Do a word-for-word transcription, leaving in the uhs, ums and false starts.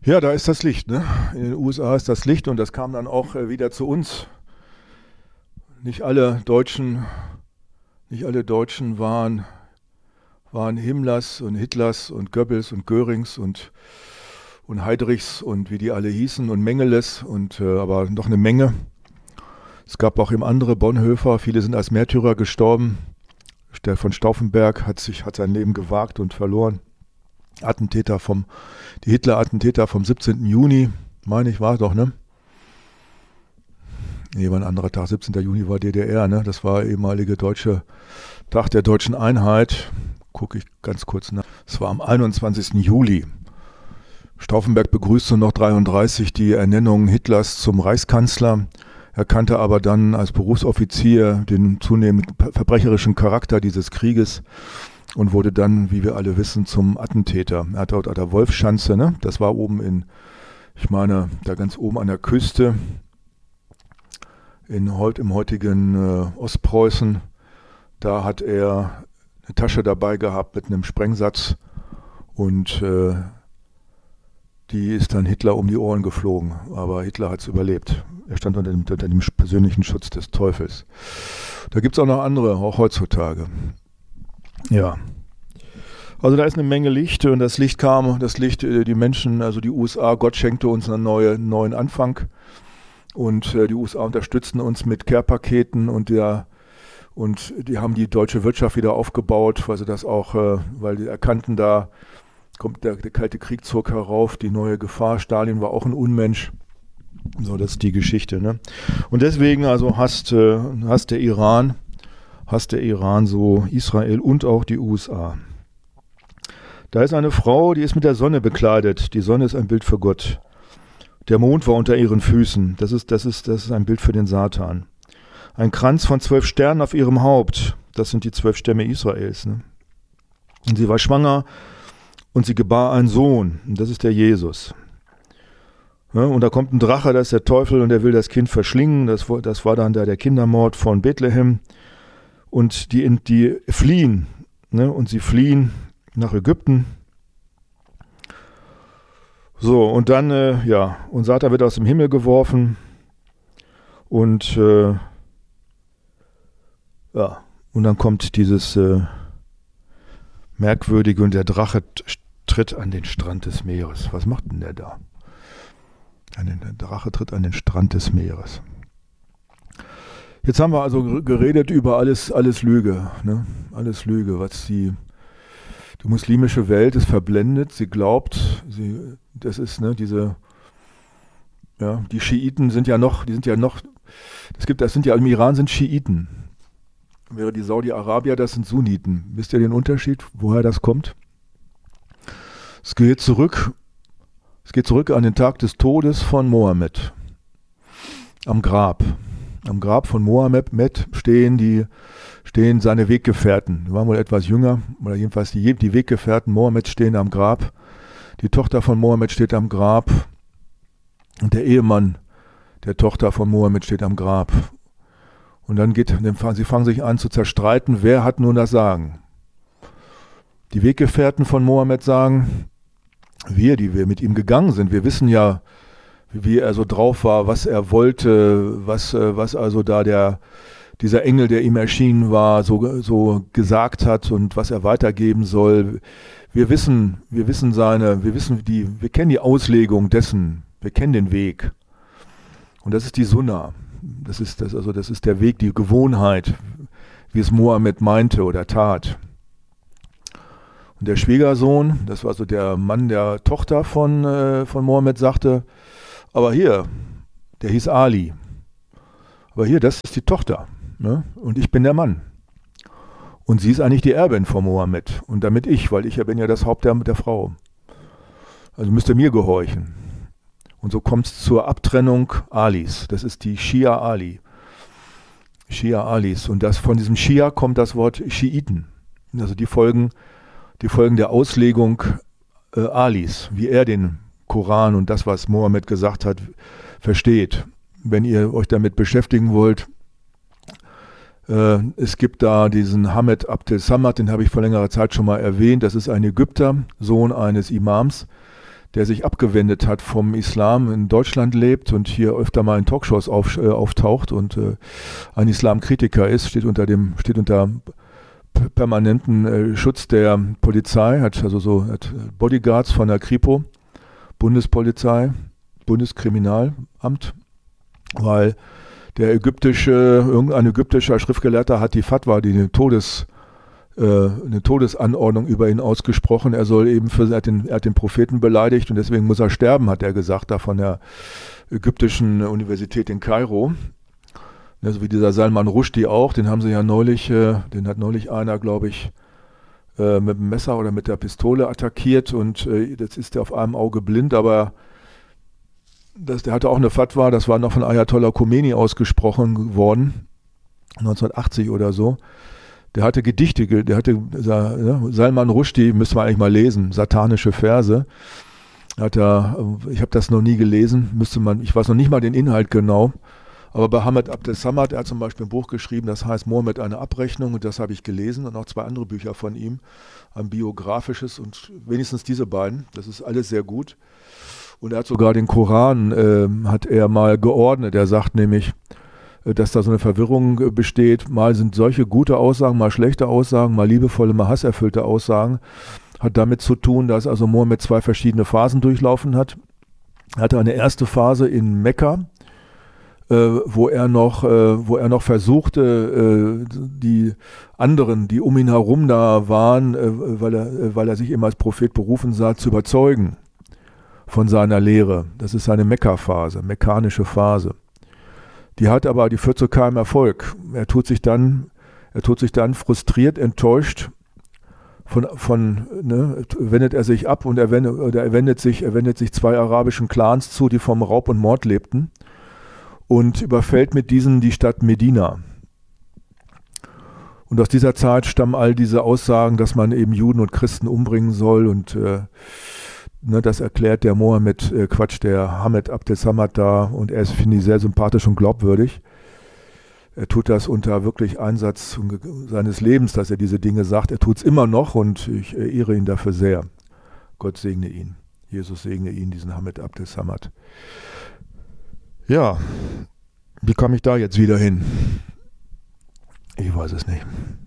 Ja, da ist das Licht, ne? In den U S A ist das Licht und das kam dann auch äh, wieder zu uns. Nicht alle Deutschen, nicht alle Deutschen waren, waren Himmlers und Hitlers und Goebbels und Görings und, und Heydrichs und wie die alle hießen und Mengeles und äh, aber noch eine Menge. Es gab auch eben andere, Bonhoeffer, viele sind als Märtyrer gestorben. Der von Stauffenberg hat sich, hat sein Leben gewagt und verloren. Attentäter vom, die Hitler-Attentäter vom siebzehnten Juni, meine ich, war doch, ne? Nee, war ein anderer Tag, siebzehnten Juni war D D R, ne? Das war ehemalige deutsche Tag der deutschen Einheit. Gucke ich ganz kurz nach. Es war am einundzwanzigsten Juli. Stauffenberg begrüßte noch dreiunddreißig die Ernennung Hitlers zum Reichskanzler, erkannte aber dann als Berufsoffizier den zunehmend verbrecherischen Charakter dieses Krieges und wurde dann, wie wir alle wissen, zum Attentäter. Er hat dort an der Wolfschanze, ne? Das war oben in, ich meine, da ganz oben an der Küste, in, im heutigen äh, Ostpreußen. Da hat er eine Tasche dabei gehabt mit einem Sprengsatz und äh, die ist dann Hitler um die Ohren geflogen. Aber Hitler hat es überlebt. Er stand unter dem, unter dem persönlichen Schutz des Teufels. Da gibt es auch noch andere, auch heutzutage. Ja, also da ist eine Menge Licht und das Licht kam, das Licht, die Menschen, also die U S A, Gott schenkte uns einen neue, neuen Anfang und äh, die U S A unterstützten uns mit Care-Paketen und der und die haben die deutsche Wirtschaft wieder aufgebaut, weil sie das auch, äh, weil die erkannten, da kommt der, der Kalte Krieg zurück herauf, die neue Gefahr, Stalin war auch ein Unmensch. So, das ist die Geschichte, ne? Und deswegen also hasst, äh, hasst der Iran hasst der Iran so Israel und auch die U S A. Da ist eine Frau, die ist mit der Sonne bekleidet. Die Sonne ist ein Bild für Gott. Der Mond war unter ihren Füßen. Das ist, das ist, das ist ein Bild für den Satan. Ein Kranz von zwölf Sternen auf ihrem Haupt. Das sind die zwölf Stämme Israels. Ne? Und sie war schwanger und sie gebar einen Sohn. Und das ist der Jesus. Ja, und da kommt ein Drache, das ist der Teufel und der will das Kind verschlingen. Das, das war dann der, der Kindermord von Bethlehem. Und die, die fliehen, ne? Und sie fliehen nach Ägypten. So, und dann, äh, ja, und Satan wird aus dem Himmel geworfen. Und, äh, ja, und dann kommt dieses äh, Merkwürdige und der Drache tritt an den Strand des Meeres. Was macht denn der da? Der Drache tritt an den Strand des Meeres. Jetzt haben wir also geredet über alles, alles Lüge, ne? Alles Lüge, was die, die muslimische Welt ist verblendet. Sie glaubt, sie, das ist, ne, diese, ja, die Schiiten sind ja noch, die sind ja noch, es gibt, das sind ja, im Iran sind Schiiten. Wäre die Saudi-Arabier, das sind Sunniten. Wisst ihr den Unterschied, woher das kommt? Es geht zurück, es geht zurück an den Tag des Todes von Mohammed. Am Grab. Am Grab von Mohammed stehen, die, stehen seine Weggefährten. Die waren wohl etwas jünger, oder jedenfalls die, die Weggefährten Mohammeds stehen am Grab. Die Tochter von Mohammed steht am Grab. Und der Ehemann der Tochter von Mohammed steht am Grab. Und dann geht, sie fangen sich an zu zerstreiten, wer hat nun das Sagen. Die Weggefährten von Mohammed sagen, wir, die wir mit ihm gegangen sind, wir wissen ja, wie er so drauf war, was er wollte, was, was also da der, dieser Engel, der ihm erschienen war, so, so gesagt hat und was er weitergeben soll. Wir wissen, wir wissen seine, wir wissen die, wir kennen die Auslegung dessen, wir kennen den Weg. Und das ist die Sunna. Das ist das, also das ist der Weg, die Gewohnheit, wie es Mohammed meinte oder tat. Und der Schwiegersohn, das war so der Mann der Tochter von, äh, von Mohammed, sagte, aber hier, der hieß Ali. Aber hier, das ist die Tochter. Ne? Und ich bin der Mann. Und sie ist eigentlich die Erbin von Mohammed. Und damit ich, weil ich ja bin ja das Haupt der, der Frau. Also müsst ihr mir gehorchen. Und so kommt es zur Abtrennung Alis. Das ist die Schia Ali. Schia Alis. Und das, von diesem Schia kommt das Wort Schiiten. Also die folgen, die folgen der Auslegung äh, Alis, wie er den Koran und das, was Mohammed gesagt hat, versteht. Wenn ihr euch damit beschäftigen wollt, äh, es gibt da diesen Hamed Abdel Samad, den habe ich vor längerer Zeit schon mal erwähnt. Das ist ein Ägypter, Sohn eines Imams, der sich abgewendet hat vom Islam, in Deutschland lebt und hier öfter mal in Talkshows auf, äh, auftaucht und äh, ein Islamkritiker ist, steht unter dem, steht unter p- permanenten äh, Schutz der Polizei, hat also so hat Bodyguards von der Kripo, Bundespolizei, Bundeskriminalamt, weil der ägyptische, irgendein ägyptischer Schriftgelehrter hat die Fatwa, die eine Todes eine Todesanordnung über ihn ausgesprochen. Er soll eben für, er hat, den, er hat den Propheten beleidigt und deswegen muss er sterben, hat er gesagt, da von der ägyptischen Universität in Kairo. Ja, so wie dieser Salman Rushdie auch, den haben sie ja neulich, äh, den hat neulich einer, glaube ich, äh, mit dem Messer oder mit der Pistole attackiert und äh, jetzt ist er auf einem Auge blind, aber das, der hatte auch eine Fatwa, das war noch von Ayatollah Khomeini ausgesprochen worden, neunzehnhundertachtzig oder so. Der hatte Gedichte, der hatte ja, Salman Rushdie, müsste man eigentlich mal lesen, satanische Verse. Hat er, ich habe das noch nie gelesen, müsste man, ich weiß noch nicht mal den Inhalt genau. Aber bei Hamid Abdel Samad, er hat zum Beispiel ein Buch geschrieben, das heißt Mohammed eine Abrechnung und das habe ich gelesen und auch zwei andere Bücher von ihm, ein biografisches und wenigstens diese beiden, das ist alles sehr gut. Und er hat sogar den Koran, äh, hat er mal geordnet, er sagt nämlich, dass da so eine Verwirrung besteht. Mal sind solche gute Aussagen, mal schlechte Aussagen, mal liebevolle, mal hasserfüllte Aussagen. Hat damit zu tun, dass also Mohammed zwei verschiedene Phasen durchlaufen hat. Er hatte eine erste Phase in Mekka, äh, wo er noch, äh, wo er noch versuchte, äh, die anderen, die um ihn herum da waren, äh, weil er, äh, weil er sich immer als Prophet berufen sah, zu überzeugen von seiner Lehre. Das ist seine Mekka-Phase, mekkanische Phase. Die hat aber, die führt zu keinem Erfolg. Er tut sich dann, er tut sich dann frustriert, enttäuscht, von, von, ne, wendet er sich ab und er wendet, oder er wendet sich, er wendet sich zwei arabischen Clans zu, die vom Raub und Mord lebten und überfällt mit diesen die Stadt Medina. Und aus dieser Zeit stammen all diese Aussagen, dass man eben Juden und Christen umbringen soll und äh, Ne, das erklärt der Mohammed, äh, Quatsch, der Hamid Abdel Samad da und er ist, finde ich, sehr sympathisch und glaubwürdig. Er tut das unter wirklich Einsatz seines Lebens, dass er diese Dinge sagt. Er tut es immer noch und ich ehre ihn dafür sehr. Gott segne ihn. Jesus segne ihn, diesen Hamid Abdel Samad. Ja, wie komme ich da jetzt wieder hin? Ich weiß es nicht.